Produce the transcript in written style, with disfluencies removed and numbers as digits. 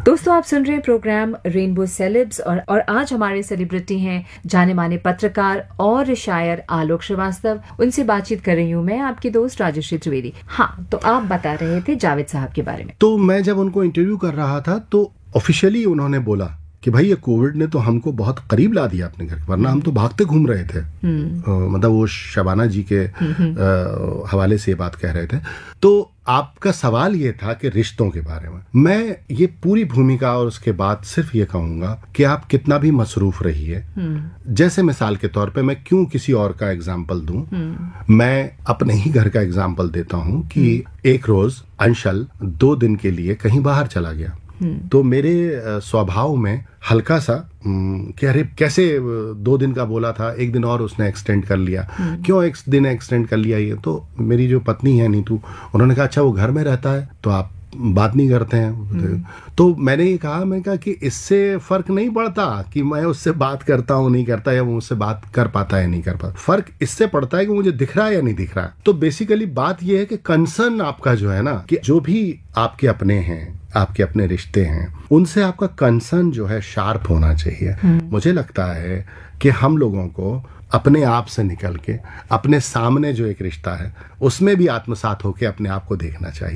दोस्तों, आप सुन रहे हैं प्रोग्राम रेनबो सेलेब्स और आज हमारे सेलिब्रिटी हैं जाने माने पत्रकार और शायर आलोक श्रीवास्तव। उनसे बातचीत कर रही हूँ मैं, आपकी दोस्त राजश्री त्रिवेदी। हाँ, तो आप बता रहे थे जावेद साहब के बारे में। तो मैं जब उनको इंटरव्यू कर रहा था तो ऑफिशियली उन्होंने बोला कि भाई ये कोविड ने तो हमको बहुत करीब ला दिया अपने घर, वरना हम तो भागते घूम रहे थे। मतलब वो शबाना जी के हवाले से ये बात कह रहे थे। तो आपका सवाल ये था कि रिश्तों के बारे में मैं ये पूरी भूमिका और उसके बाद सिर्फ ये कहूंगा कि आप कितना भी मसरूफ रहिए। जैसे मिसाल के तौर पे मैं क्यों किसी और का एग्जाम्पल दूं, मैं अपने ही घर का एग्जाम्पल देता हूं कि एक रोज अंशल 2 दिन के लिए कहीं बाहर चला गया। तो मेरे स्वभाव में हल्का सा कि अरे कैसे 2 दिन का बोला था, 1 दिन और उसने एक्सटेंड कर लिया, क्यों 1 दिन एक्सटेंड कर लिया। ये तो मेरी जो पत्नी है नीतू, उन्होंने कहा अच्छा वो घर में रहता है तो आप बात नहीं करते हैं। तो मैंने ये कहा, मैं कहा कि इससे फर्क नहीं पड़ता कि मैं उससे बात करता हूँ नहीं करता, या वो मुझसे बात कर पाता है नहीं कर पाता। फर्क इससे पड़ता है कि मुझे दिख रहा है या नहीं दिख रहा। तो बेसिकली बात ये है कि कंसर्न आपका जो है ना, कि जो भी आपके अपने हैं, आपके अपने रिश्ते हैं, उनसे आपका कंसर्न जो है शार्प होना चाहिए। मुझे लगता है कि हम लोगों को अपने आप से निकल के अपने सामने जो एक रिश्ता है उसमें भी आत्मसात होकर अपने आप को देखना चाहिए।